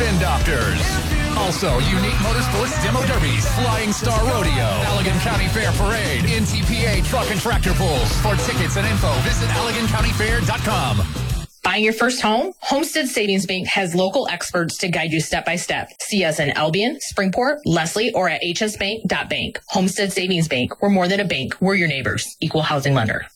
Spin Doctors. Also, Unique Motorsports Demo Derbies, Flying Star Rodeo, Allegan County Fair Parade, NTPA Truck and Tractor Pulls. For tickets and info, visit AlleganCountyFair.com. Buying your first home? Homestead Savings Bank has local experts to guide you step by step. See us in Albion, Springport, Leslie, or at hsbank.bank. Homestead Savings Bank. We're more than a bank. We're your neighbors. Equal housing lender.